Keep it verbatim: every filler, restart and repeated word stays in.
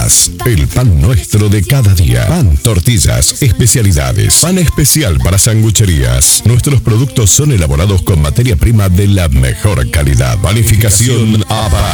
Tortillas, el pan nuestro de cada día. Pan, tortillas, especialidades. Pan especial para sangucherías. Nuestros productos son elaborados con materia prima de la mejor calidad. Panificación A B A